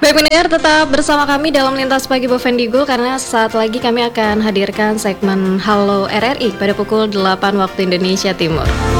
Baik pendengar, tetap bersama kami dalam Lintas Pagi Bovendigul karena saat lagi kami akan hadirkan segmen Halo RRI pada pukul 8 waktu Indonesia Timur.